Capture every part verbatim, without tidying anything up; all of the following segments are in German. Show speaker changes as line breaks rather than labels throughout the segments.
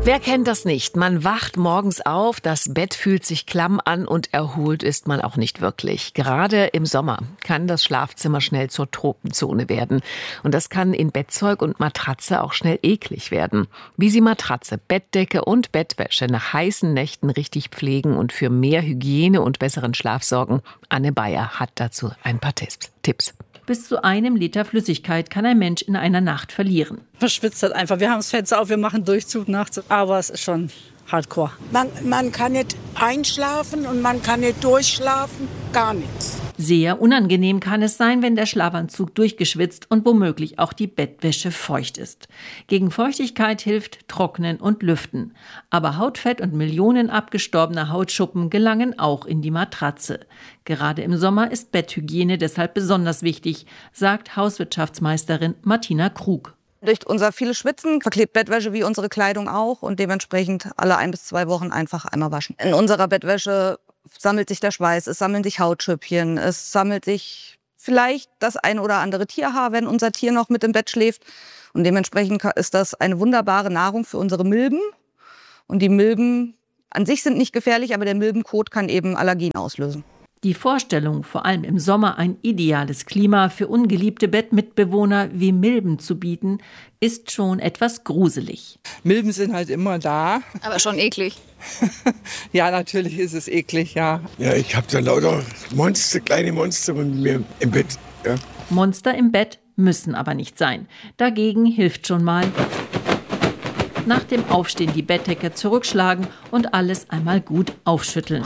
Wer kennt das nicht? Man wacht morgens auf, das Bett fühlt sich klamm an und erholt ist man auch nicht wirklich. Gerade im Sommer kann das Schlafzimmer schnell zur Tropenzone werden. Und das kann in Bettzeug und Matratze auch schnell eklig werden. Wie Sie Matratze, Bettdecke und Bettwäsche nach heißen Nächten richtig pflegen und für mehr Hygiene und besseren Schlaf sorgen, Anne Bayer hat dazu ein paar Tipps.
Bis zu einem Liter Flüssigkeit kann ein Mensch in einer Nacht verlieren.
Verschwitzt halt einfach. Wir haben das Fenster auf, wir machen Durchzug nachts. Aber es ist schon hardcore.
Man, man kann nicht einschlafen und man kann nicht durchschlafen. Gar nichts.
Sehr unangenehm kann es sein, wenn der Schlafanzug durchgeschwitzt und womöglich auch die Bettwäsche feucht ist. Gegen Feuchtigkeit hilft Trocknen und Lüften. Aber Hautfett und Millionen abgestorbener Hautschuppen gelangen auch in die Matratze. Gerade im Sommer ist Betthygiene deshalb besonders wichtig, sagt Hauswirtschaftsmeisterin Martina Krug.
Durch unser vieles Schwitzen verklebt Bettwäsche wie unsere Kleidung auch und dementsprechend alle ein bis zwei Wochen einfach einmal waschen. In unserer Bettwäsche sammelt sich der Schweiß, es sammeln sich Hautschüppchen, es sammelt sich vielleicht das ein oder andere Tierhaar, wenn unser Tier noch mit im Bett schläft. Und dementsprechend ist das eine wunderbare Nahrung für unsere Milben. Und die Milben an sich sind nicht gefährlich, aber der Milbenkot kann eben Allergien auslösen.
Die Vorstellung, vor allem im Sommer ein ideales Klima für ungeliebte Bettmitbewohner wie Milben zu bieten, ist schon etwas gruselig.
Milben sind halt immer da.
Aber schon eklig.
Ja, natürlich ist es eklig, ja.
Ja, ich habe da lauter Monster, kleine Monster mit mir im Bett. Ja.
Monster im Bett müssen aber nicht sein. Dagegen hilft schon mal nach dem Aufstehen die Bettdecke zurückschlagen und alles einmal gut aufschütteln.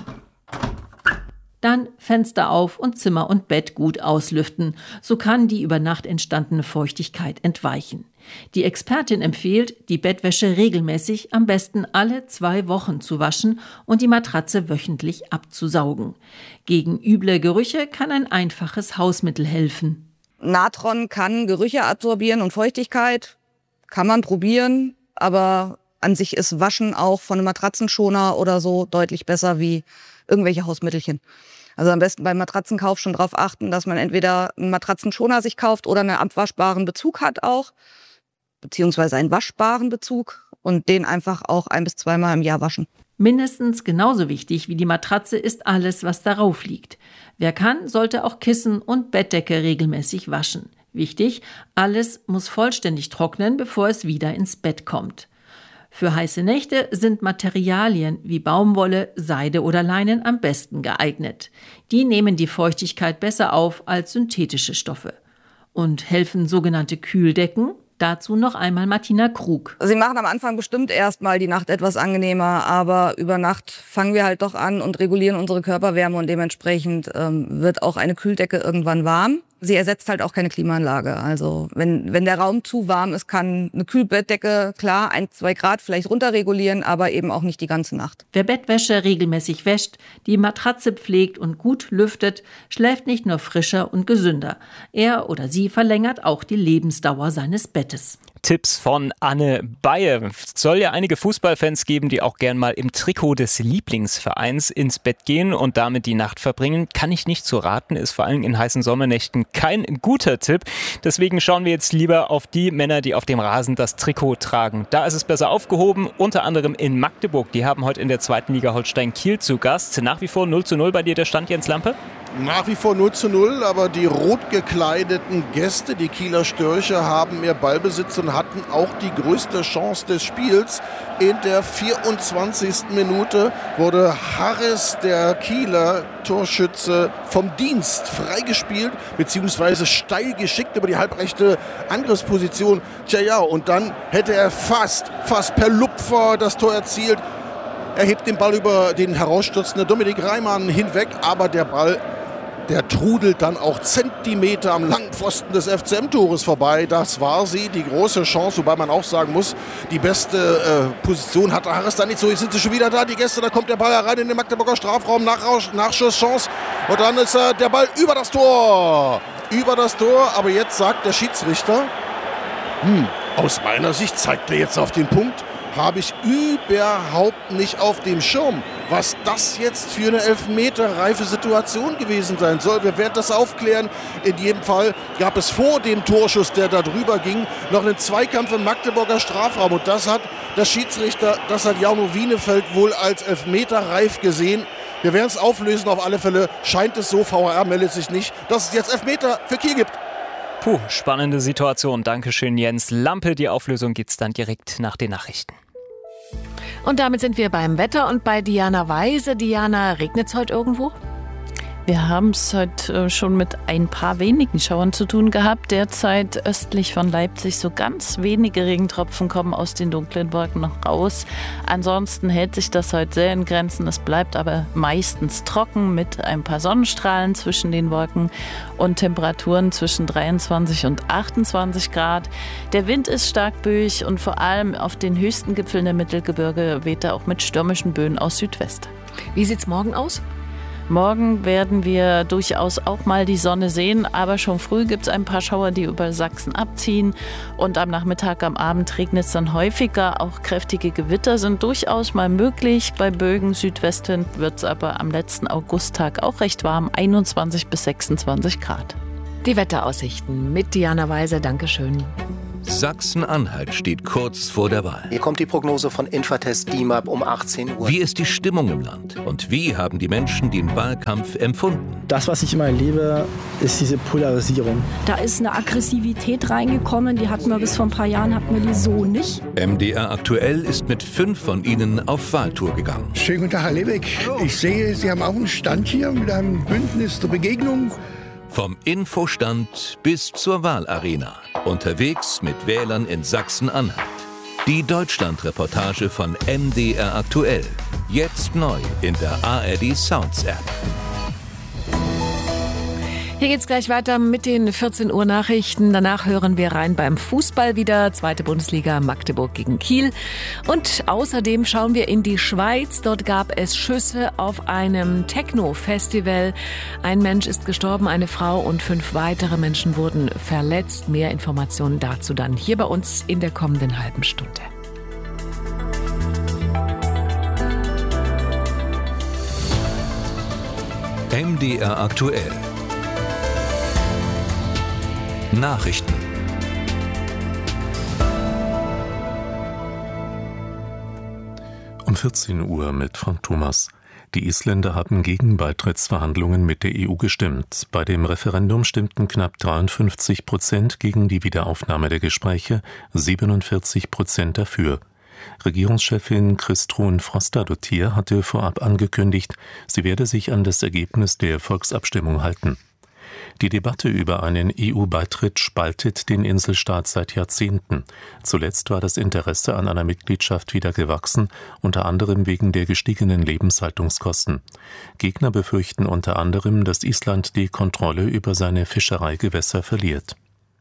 Dann Fenster auf und Zimmer und Bett gut auslüften. So kann die über Nacht entstandene Feuchtigkeit entweichen. Die Expertin empfiehlt, die Bettwäsche regelmäßig, am besten alle zwei Wochen zu waschen und die Matratze wöchentlich abzusaugen. Gegen üble Gerüche kann ein einfaches Hausmittel helfen.
Natron kann Gerüche absorbieren und Feuchtigkeit. Kann man probieren, aber an sich ist Waschen auch von einem Matratzenschoner oder so deutlich besser wie irgendwelche Hausmittelchen. Also am besten beim Matratzenkauf schon darauf achten, dass man entweder einen Matratzenschoner sich kauft oder einen abwaschbaren Bezug hat auch, beziehungsweise einen waschbaren Bezug und den einfach auch ein- bis zweimal im Jahr waschen.
Mindestens genauso wichtig wie die Matratze ist alles, was darauf liegt. Wer kann, sollte auch Kissen und Bettdecke regelmäßig waschen. Wichtig, alles muss vollständig trocknen, bevor es wieder ins Bett kommt. Für heiße Nächte sind Materialien wie Baumwolle, Seide oder Leinen am besten geeignet. Die nehmen die Feuchtigkeit besser auf als synthetische Stoffe. Und helfen sogenannte Kühldecken? Dazu noch einmal Martina Krug.
Sie machen am Anfang bestimmt erst mal die Nacht etwas angenehmer, aber über Nacht fangen wir halt doch an und regulieren unsere Körperwärme und dementsprechend ähm, wird auch eine Kühldecke irgendwann warm. Sie ersetzt halt auch keine Klimaanlage. Also wenn, wenn der Raum zu warm ist, kann eine Kühlbettdecke klar ein, zwei Grad vielleicht runterregulieren, aber eben auch nicht die ganze Nacht.
Wer Bettwäsche regelmäßig wäscht, die Matratze pflegt und gut lüftet, schläft nicht nur frischer und gesünder. Er oder sie verlängert auch die Lebensdauer seines Bettes.
Tipps von Anne Bayer. Es soll ja einige Fußballfans geben, die auch gern mal im Trikot des Lieblingsvereins ins Bett gehen und damit die Nacht verbringen. Kann ich nicht so raten, ist vor allem in heißen Sommernächten kein guter Tipp. Deswegen schauen wir jetzt lieber auf die Männer, die auf dem Rasen das Trikot tragen. Da ist es besser aufgehoben, unter anderem in Magdeburg. Die haben heute in der zweiten Liga Holstein Kiel zu Gast. Nach wie vor null zu null bei dir der Stand, Jens Lampe?
Nach wie vor null zu null, aber die rot gekleideten Gäste, die Kieler Störche, haben mehr Ballbesitz und hatten auch die größte Chance des Spiels. In der vierundzwanzigsten Minute wurde Harris, der Kieler Torschütze, vom Dienst freigespielt, beziehungsweise steil geschickt über die halbrechte Angriffsposition. Tja ja, und dann hätte er fast, fast per Lupfer das Tor erzielt. Er hebt den Ball über den herausstürzenden Dominik Reimann hinweg, aber der Ball, der trudelt dann auch Zentimeter am langen Pfosten des F C M-Tores vorbei. Das war sie, die große Chance, wobei man auch sagen muss, die beste äh, Position hatte Harris da nicht so. Jetzt sind sie schon wieder da, die Gäste, da kommt der Ball herein in den Magdeburger Strafraum, Nachrausch, Nachschusschance und dann ist äh, der Ball über das Tor. Über das Tor, aber jetzt sagt der Schiedsrichter, hm, aus meiner Sicht zeigt er jetzt auf den Punkt, habe ich überhaupt nicht auf dem Schirm, was das jetzt für eine elfmeterreife Situation gewesen sein soll. Wir werden das aufklären. In jedem Fall gab es vor dem Torschuss, der da drüber ging, noch einen Zweikampf im Magdeburger Strafraum. Und das hat der Schiedsrichter das hat Jarno Wienefeld wohl als Elfmeter reif gesehen. Wir werden es auflösen, auf alle Fälle scheint es so, V A R meldet sich nicht, dass es jetzt Elfmeter für Kiel gibt.
Puh, spannende Situation. Dankeschön, Jens Lampe. Die Auflösung gibt's dann direkt nach den Nachrichten.
Und damit sind wir beim Wetter und bei Diana Weise. Diana, regnet es heute irgendwo?
Wir haben es heute schon mit ein paar wenigen Schauern zu tun gehabt. Derzeit östlich von Leipzig so ganz wenige Regentropfen kommen aus den dunklen Wolken noch raus. Ansonsten hält sich das heute sehr in Grenzen. Es bleibt aber meistens trocken mit ein paar Sonnenstrahlen zwischen den Wolken und Temperaturen zwischen dreiundzwanzig und achtundzwanzig Grad. Der Wind ist stark böig und vor allem auf den höchsten Gipfeln der Mittelgebirge weht er auch mit stürmischen Böen aus Südwest.
Wie sieht's morgen aus?
Morgen werden wir durchaus auch mal die Sonne sehen, aber schon früh gibt es ein paar Schauer, die über Sachsen abziehen. Und am Nachmittag, am Abend regnet es dann häufiger. Auch kräftige Gewitter sind durchaus mal möglich. Bei Bögen Südwestwind wird es aber am letzten Augusttag auch recht warm, einundzwanzig bis sechsundzwanzig Grad.
Die Wetteraussichten mit Diana Weise, Dankeschön.
Sachsen-Anhalt steht kurz vor der Wahl.
Hier kommt die Prognose von Infratest D I M A P um achtzehn Uhr.
Wie ist die Stimmung im Land? Und wie haben die Menschen den Wahlkampf empfunden?
Das, was ich immer erlebe, ist diese Polarisierung.
Da ist eine Aggressivität reingekommen, die hatten wir bis vor ein paar Jahren, hatten wir die so nicht.
M D R aktuell ist mit fünf von ihnen auf Wahltour gegangen.
Schönen guten Tag, Herr Lebeck. Ich sehe, Sie haben auch einen Stand hier mit einem Bündnis zur Begegnung.
Vom Infostand bis zur Wahlarena. Unterwegs mit Wählern in Sachsen-Anhalt. Die Deutschland-Reportage von M D R aktuell. Jetzt neu in der A R D Sounds App.
Hier geht's gleich weiter mit den vierzehn Uhr Nachrichten. Danach hören wir rein beim Fußball wieder. Zweite Bundesliga, Magdeburg gegen Kiel. Und außerdem schauen wir in die Schweiz. Dort gab es Schüsse auf einem Techno-Festival. Ein Mensch ist gestorben, eine Frau und fünf weitere Menschen wurden verletzt. Mehr Informationen dazu dann hier bei uns in der kommenden halben Stunde.
M D R aktuell. Nachrichten.
Um vierzehn Uhr mit Frank Thomas. Die Isländer haben gegen Beitrittsverhandlungen mit der E U gestimmt. Bei dem Referendum stimmten knapp dreiundfünfzig Prozent gegen die Wiederaufnahme der Gespräche, siebenundvierzig Prozent dafür. Regierungschefin Kristrún Frostadóttir hatte vorab angekündigt, sie werde sich an das Ergebnis der Volksabstimmung halten. Die Debatte über einen E U-Beitritt spaltet den Inselstaat seit Jahrzehnten. Zuletzt war das Interesse an einer Mitgliedschaft wieder gewachsen, unter anderem wegen der gestiegenen Lebenshaltungskosten. Gegner befürchten unter anderem, dass Island die Kontrolle über seine Fischereigewässer verliert.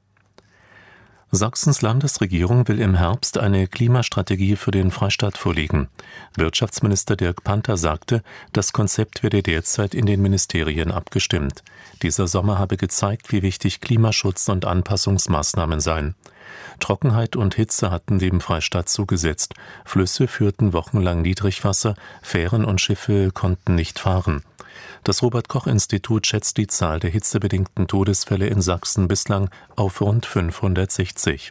Sachsens Landesregierung will im Herbst eine Klimastrategie für den Freistaat vorlegen. Wirtschaftsminister Dirk Panther sagte, das Konzept werde derzeit in den Ministerien abgestimmt. Dieser Sommer habe gezeigt, wie wichtig Klimaschutz und Anpassungsmaßnahmen seien. Trockenheit und Hitze hatten dem Freistaat zugesetzt. Flüsse führten wochenlang Niedrigwasser, Fähren und Schiffe konnten nicht fahren. Das Robert-Koch-Institut schätzt die Zahl der hitzebedingten Todesfälle in Sachsen bislang auf rund fünfhundertsechzig.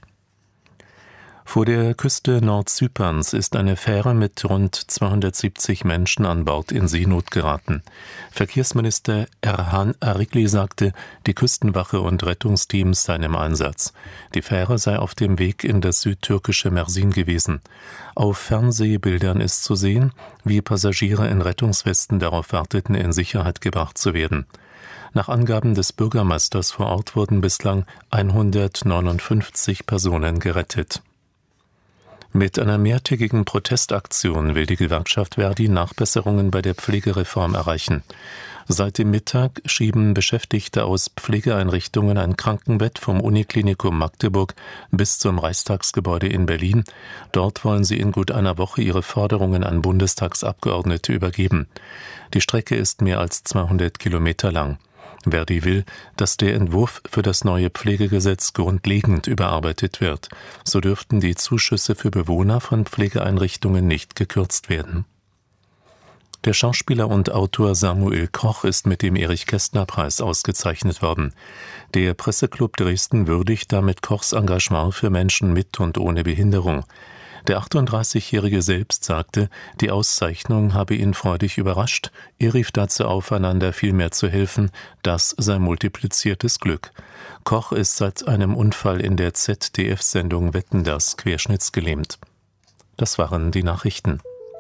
Vor der Küste Nordzyperns ist eine Fähre mit rund zweihundertsiebzig Menschen an Bord in Seenot geraten. Verkehrsminister Erhan Arikli sagte, die Küstenwache und Rettungsteams seien im Einsatz. Die Fähre sei auf dem Weg in das südtürkische Mersin gewesen. Auf Fernsehbildern ist zu sehen, wie Passagiere in Rettungswesten darauf warteten, in Sicherheit gebracht zu werden. Nach Angaben des Bürgermeisters vor Ort wurden bislang hundertneunundfünfzig Personen gerettet. Mit einer mehrtägigen Protestaktion will die Gewerkschaft Verdi Nachbesserungen bei der Pflegereform erreichen. Seit dem Mittag schieben Beschäftigte aus Pflegeeinrichtungen ein Krankenbett vom Uniklinikum Magdeburg bis zum Reichstagsgebäude in Berlin. Dort wollen sie in gut einer Woche ihre Forderungen an Bundestagsabgeordnete übergeben. Die Strecke ist mehr als zweihundert Kilometer lang. Verdi will, dass der Entwurf für das neue Pflegegesetz grundlegend überarbeitet wird. So dürften die Zuschüsse für Bewohner von Pflegeeinrichtungen nicht gekürzt werden. Der Schauspieler und Autor Samuel Koch ist mit dem Erich-Kästner-Preis ausgezeichnet worden. Der Presseclub Dresden würdigt damit Kochs Engagement für Menschen mit und ohne Behinderung. Der achtunddreißigjährige selbst sagte, die Auszeichnung habe ihn freudig überrascht. Er rief dazu auf, einander viel mehr zu helfen. Das sei multipliziertes Glück. Koch ist seit einem Unfall in der Z D F-Sendung Wetten, dass querschnittsgelähmt. Das waren die Nachrichten.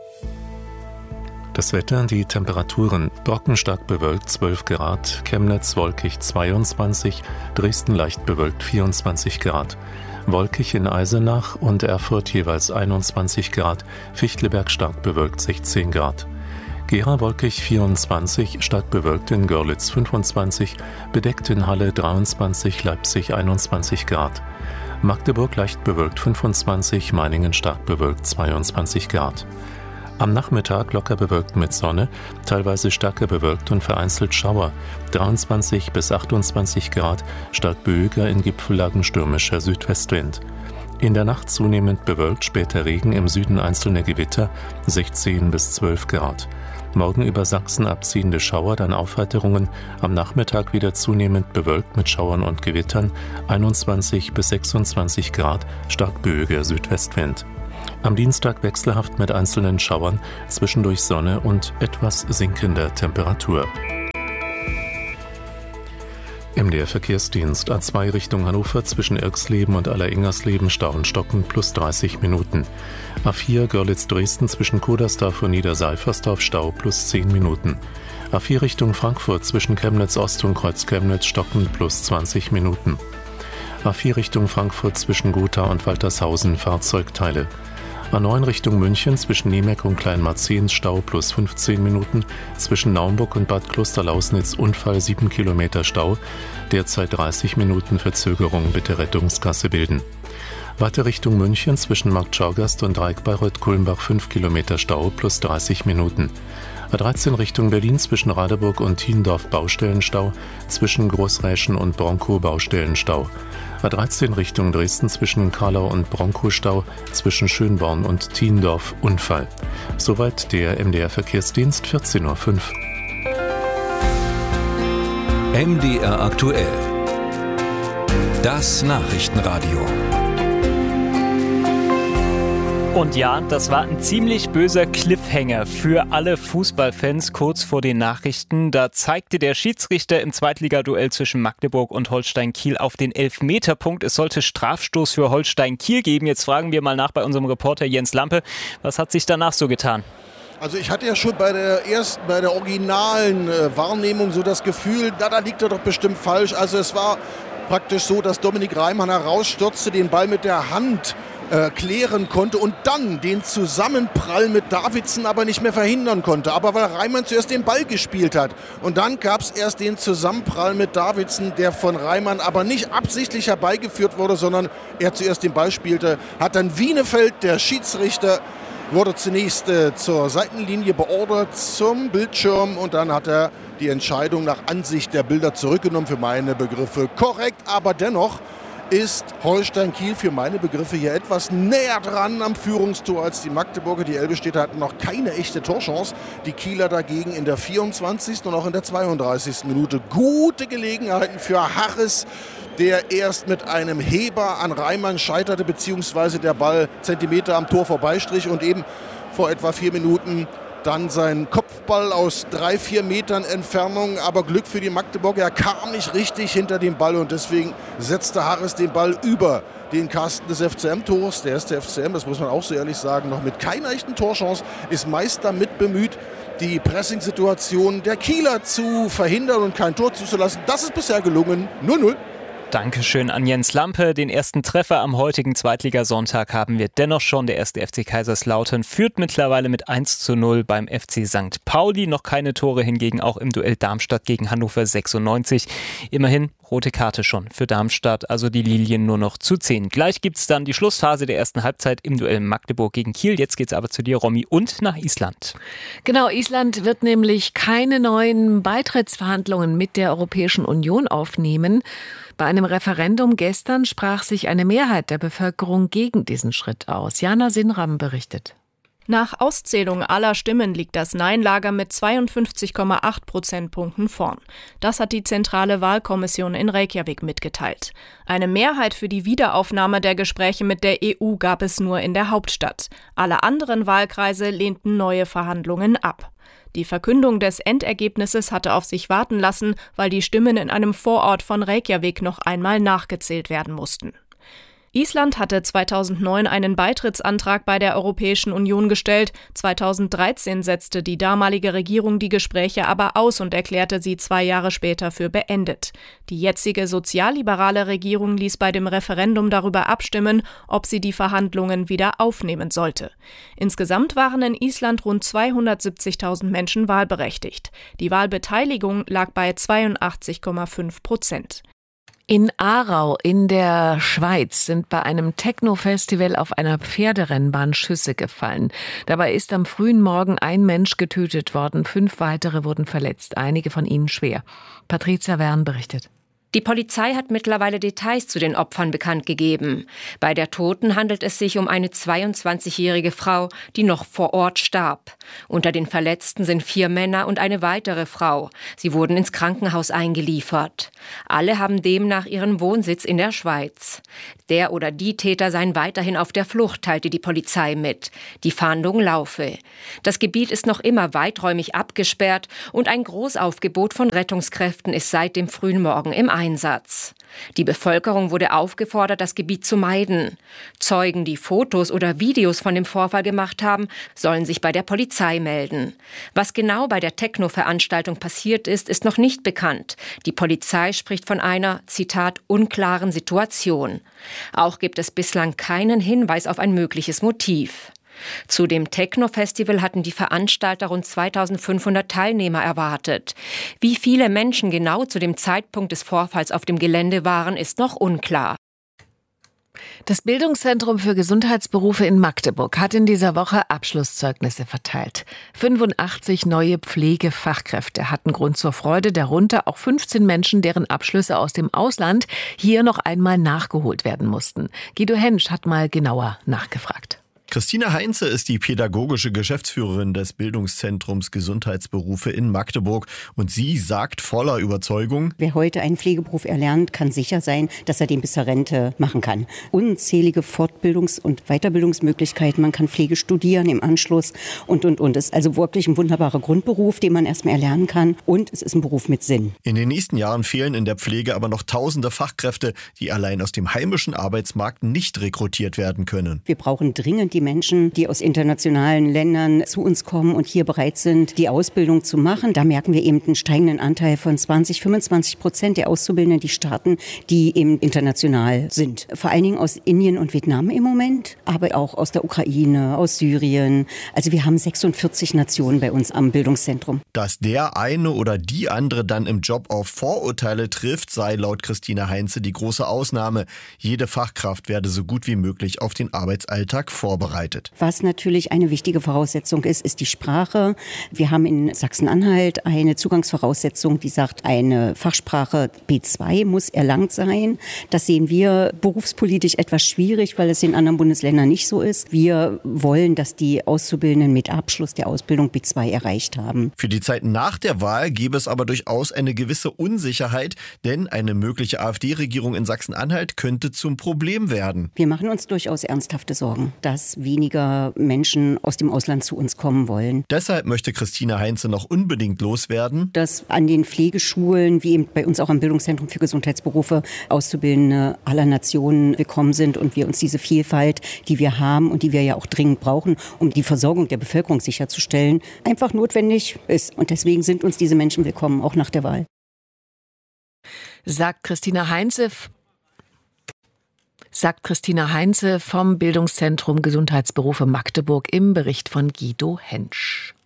Das Wetter, die Temperaturen: Brocken stark bewölkt zwölf Grad, Chemnitz wolkig zweiundzwanzig, Dresden leicht bewölkt vierundzwanzig Grad, wolkig in Eisenach und Erfurt jeweils einundzwanzig Grad, Fichtelberg stark bewölkt sechzehn Grad. Gera wolkig vierundzwanzig, stark bewölkt in Görlitz fünfundzwanzig, bedeckt in Halle dreiundzwanzig, Leipzig einundzwanzig Grad. Magdeburg leicht bewölkt fünfundzwanzig, Meiningen stark bewölkt zweiundzwanzig Grad. Am Nachmittag locker bewölkt mit Sonne, teilweise stärker bewölkt und vereinzelt Schauer, dreiundzwanzig bis achtundzwanzig Grad, stark böiger, in Gipfellagen stürmischer Südwestwind. In der Nacht zunehmend bewölkt, später Regen, im Süden einzelne Gewitter, sechzehn bis zwölf Grad. Morgen über Sachsen abziehende Schauer, dann Aufheiterungen, am Nachmittag wieder zunehmend bewölkt mit Schauern und Gewittern, einundzwanzig bis sechsundzwanzig Grad, stark böiger Südwestwind. Am Dienstag wechselhaft mit einzelnen Schauern, zwischendurch Sonne und etwas sinkender Temperatur. M D R-Verkehrsdienst A zwei Richtung Hannover zwischen Irxleben und Alleringgersleben Stau stocken plus dreißig Minuten. A vier Görlitz-Dresden zwischen Kodersdorf und Niederseifersdorf Stau plus zehn Minuten. A vier Richtung Frankfurt zwischen Chemnitz-Ost und Kreuz-Chemnitz stocken plus zwanzig Minuten. A vier Richtung Frankfurt zwischen Gotha und Waltershausen Fahrzeugteile. A neun Richtung München zwischen Niemeck und Kleinmarzehn Stau plus fünfzehn Minuten, zwischen Naumburg und Bad Klosterlausnitz Unfall sieben Kilometer Stau, derzeit dreißig Minuten Verzögerung, bitte Rettungsgasse bilden. Weiter Richtung München zwischen Markt Schauergast und Dreieck Bayreuth-Kulmbach fünf Kilometer Stau plus dreißig Minuten. A dreizehn Richtung Berlin zwischen Radeburg und Thiendorf Baustellenstau, zwischen Großräschen und Bronkow Baustellenstau. A dreizehn Richtung Dresden zwischen Karlau und Bronkow Stau, zwischen Schönborn und Thiendorf Unfall. Soweit der M D R-Verkehrsdienst, vierzehn Uhr fünf.
M D R aktuell. Das Nachrichtenradio.
Und ja, das war ein ziemlich böser Cliffhanger für alle Fußballfans kurz vor den Nachrichten. Da zeigte der Schiedsrichter im Zweitligaduell zwischen Magdeburg und Holstein Kiel auf den Elfmeterpunkt. Es sollte Strafstoß für Holstein Kiel geben. Jetzt fragen wir mal nach bei unserem Reporter Jens Lampe. Was hat sich danach so getan?
Also ich hatte ja schon bei der ersten, bei der originalen äh, Wahrnehmung so das Gefühl, da, da liegt er doch bestimmt falsch. Also es war praktisch so, dass Dominik Reimann herausstürzte, den Ball mit der Hand äh, klären konnte und dann den Zusammenprall mit Davidsen aber nicht mehr verhindern konnte. Aber weil Reimann zuerst den Ball gespielt hat und dann gab es erst den Zusammenprall mit Davidsen, der von Reimann aber nicht absichtlich herbeigeführt wurde, sondern er zuerst den Ball spielte, hat dann Wienefeld, der Schiedsrichter, wurde zunächst äh, zur Seitenlinie beordert, zum Bildschirm und dann hat er die Entscheidung nach Ansicht der Bilder zurückgenommen, für meine Begriffe korrekt, aber dennoch ist Holstein Kiel für meine Begriffe hier etwas näher dran am Führungstor als die Magdeburger. Die Elbestädter hatten noch keine echte Torchance. Die Kieler dagegen in der vierundzwanzigsten und auch in der zweiunddreißigsten Minute gute Gelegenheiten für Harris, der erst mit einem Heber an Reimann scheiterte, beziehungsweise der Ball Zentimeter am Tor vorbeistrich und eben vor etwa vier Minuten dann sein Kopfball aus drei, vier Metern Entfernung, aber Glück für die Magdeburger, er kam nicht richtig hinter dem Ball und deswegen setzte Harris den Ball über den Kasten des F C M-Tors. Der erste F C M, das muss man auch so ehrlich sagen, noch mit keiner echten Torchance, ist meist damit bemüht, die Pressingsituation der Kieler zu verhindern und kein Tor zuzulassen. Das ist bisher gelungen. null null.
Dankeschön an Jens Lampe. Den ersten Treffer am heutigen Zweitligasonntag haben wir dennoch schon. Der erste F C Kaiserslautern führt mittlerweile mit eins zu null beim F C Sankt Pauli. Noch keine Tore hingegen auch im Duell Darmstadt gegen Hannover sechsundneunzig. Immerhin rote Karte schon für Darmstadt, also die Lilien nur noch zu zehn. Gleich gibt es dann die Schlussphase der ersten Halbzeit im Duell Magdeburg gegen Kiel. Jetzt geht's aber zu dir, Romy, und nach Island.
Genau, Island wird nämlich keine neuen Beitrittsverhandlungen mit der Europäischen Union aufnehmen. Bei einem Referendum gestern sprach sich eine Mehrheit der Bevölkerung gegen diesen Schritt aus. Jana Sinram berichtet.
Nach Auszählung aller Stimmen liegt das Nein-Lager mit zweiundfünfzig Komma acht Prozentpunkten vorn. Das hat die Zentrale Wahlkommission in Reykjavik mitgeteilt. Eine Mehrheit für die Wiederaufnahme der Gespräche mit der E U gab es nur in der Hauptstadt. Alle anderen Wahlkreise lehnten neue Verhandlungen ab. Die Verkündung des Endergebnisses hatte auf sich warten lassen, weil die Stimmen in einem Vorort von Reykjavik noch einmal nachgezählt werden mussten. Island hatte zweitausendneun einen Beitrittsantrag bei der Europäischen Union gestellt. zweitausenddreizehn setzte die damalige Regierung die Gespräche aber aus und erklärte sie zwei Jahre später für beendet. Die jetzige sozialliberale Regierung ließ bei dem Referendum darüber abstimmen, ob sie die Verhandlungen wieder aufnehmen sollte. Insgesamt waren in Island rund zweihundertsiebzigtausend Menschen wahlberechtigt. Die Wahlbeteiligung lag bei zweiundachtzig Komma fünf Prozent.
In Aarau in der Schweiz sind bei einem Techno-Festival auf einer Pferderennbahn Schüsse gefallen. Dabei ist am frühen Morgen ein Mensch getötet worden, fünf weitere wurden verletzt, einige von ihnen schwer. Patricia Wern berichtet.
Die Polizei hat mittlerweile Details zu den Opfern bekannt gegeben. Bei der Toten handelt es sich um eine zweiundzwanzigjährige Frau, die noch vor Ort starb. Unter den Verletzten sind vier Männer und eine weitere Frau. Sie wurden ins Krankenhaus eingeliefert. Alle haben demnach ihren Wohnsitz in der Schweiz. Der oder die Täter seien weiterhin auf der Flucht, teilte die Polizei mit. Die Fahndung laufe. Das Gebiet ist noch immer weiträumig abgesperrt und ein Großaufgebot von Rettungskräften ist seit dem frühen Morgen im Einsatz. Einsatz. Die Bevölkerung wurde aufgefordert, das Gebiet zu meiden. Zeugen, die Fotos oder Videos von dem Vorfall gemacht haben, sollen sich bei der Polizei melden. Was genau bei der Techno-Veranstaltung passiert ist, ist noch nicht bekannt. Die Polizei spricht von einer, Zitat, unklaren Situation. Auch gibt es bislang keinen Hinweis auf ein mögliches Motiv. Zu dem Techno-Festival hatten die Veranstalter rund zweitausendfünfhundert Teilnehmer erwartet. Wie viele Menschen genau zu dem Zeitpunkt des Vorfalls auf dem Gelände waren, ist noch unklar.
Das Bildungszentrum für Gesundheitsberufe in Magdeburg hat in dieser Woche Abschlusszeugnisse verteilt. fünfundachtzig neue Pflegefachkräfte hatten Grund zur Freude, darunter auch fünfzehn Menschen, deren Abschlüsse aus dem Ausland hier noch einmal nachgeholt werden mussten. Guido Hensch hat mal genauer nachgefragt.
Christine Heinze ist die pädagogische Geschäftsführerin des Bildungszentrums Gesundheitsberufe in Magdeburg und sie sagt voller Überzeugung:
Wer heute einen Pflegeberuf erlernt, kann sicher sein, dass er den bis zur Rente machen kann. Unzählige Fortbildungs- und Weiterbildungsmöglichkeiten, man kann Pflege studieren im Anschluss und, und, und. Es ist also wirklich ein wunderbarer Grundberuf, den man erstmal erlernen kann und es ist ein Beruf mit Sinn.
In den nächsten Jahren fehlen in der Pflege aber noch tausende Fachkräfte, die allein aus dem heimischen Arbeitsmarkt nicht rekrutiert werden können.
Wir brauchen dringend die Menschen, die aus internationalen Ländern zu uns kommen und hier bereit sind, die Ausbildung zu machen. Da merken wir eben einen steigenden Anteil von zwanzig, fünfundzwanzig Prozent der Auszubildenden, die starten, die eben international sind. Vor allen Dingen aus Indien und Vietnam im Moment, aber auch aus der Ukraine, aus Syrien. Also wir haben sechsundvierzig Nationen bei uns am Bildungszentrum.
Dass der eine oder die andere dann im Job auf Vorurteile trifft, sei laut Christine Heinze die große Ausnahme. Jede Fachkraft werde so gut wie möglich auf den Arbeitsalltag vorbereitet.
Was natürlich eine wichtige Voraussetzung ist, ist die Sprache. Wir haben in Sachsen-Anhalt eine Zugangsvoraussetzung, die sagt, eine Fachsprache B zwei muss erlangt sein. Das sehen wir berufspolitisch etwas schwierig, weil es in anderen Bundesländern nicht so ist. Wir wollen, dass die Auszubildenden mit Abschluss der Ausbildung B zwei erreicht haben.
Für die Zeit nach der Wahl gäbe es aber durchaus eine gewisse Unsicherheit, denn eine mögliche AfD-Regierung in Sachsen-Anhalt könnte zum Problem werden.
Wir machen uns durchaus ernsthafte Sorgen, dass weniger Menschen aus dem Ausland zu uns kommen wollen.
Deshalb möchte Christine Heinze noch unbedingt loswerden,
dass an den Pflegeschulen, wie eben bei uns auch am Bildungszentrum für Gesundheitsberufe, Auszubildende aller Nationen willkommen sind und wir uns diese Vielfalt, die wir haben und die wir ja auch dringend brauchen, um die Versorgung der Bevölkerung sicherzustellen, einfach notwendig ist. Und deswegen sind uns diese Menschen willkommen, auch nach der Wahl.
Sagt Christine Heinze, sagt Christine Heinze vom Bildungszentrum Gesundheitsberufe Magdeburg im Bericht von Guido Hensch.